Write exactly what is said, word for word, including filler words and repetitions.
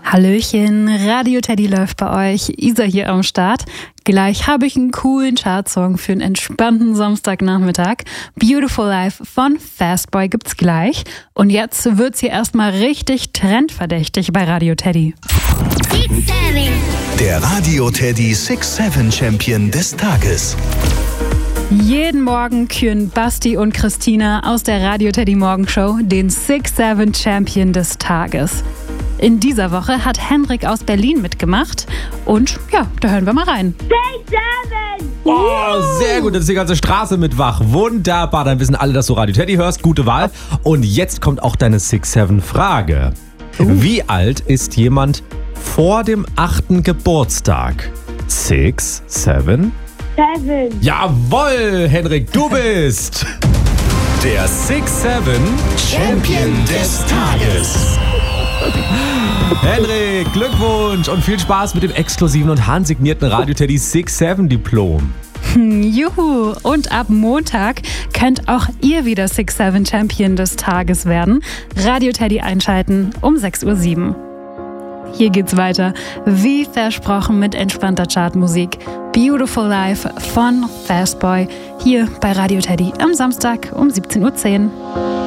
Hallöchen, Radio Teddy läuft bei euch, Isa hier am Start. Gleich habe ich einen coolen Chartsong für einen entspannten Samstagnachmittag. Beautiful Life von Fastboy gibt's gleich. Und jetzt wird's hier erstmal richtig trendverdächtig bei Radio Teddy. six seven. Der Radio Teddy six seven Champion des Tages. Jeden Morgen küren Basti und Christina aus der Radio Teddy Morgenshow den six seven Champion des Tages. In dieser Woche hat Hendrik aus Berlin mitgemacht und ja, da hören wir mal rein. six seven. Oh, sehr gut, das ist die ganze Straße mit wach. Wunderbar, dann wissen alle, dass du Radio Teddy hörst. Gute Wahl. Und jetzt kommt auch deine six seven Frage. Uh. Wie alt ist jemand vor dem achten Geburtstag? six, seven? seven. Jawohl, Hendrik, du bist der six seven Champion des Tages. Hendrik, Glückwunsch und viel Spaß mit dem exklusiven und handsignierten Radio Teddy six seven Diplom. Juhu! Und ab Montag könnt auch ihr wieder six seven Champion des Tages werden. Radio Teddy einschalten um sechs Uhr sieben. Hier geht's weiter, wie versprochen mit entspannter Chartmusik. Beautiful Life von Fastboy hier bei Radio Teddy am Samstag um siebzehn Uhr zehn.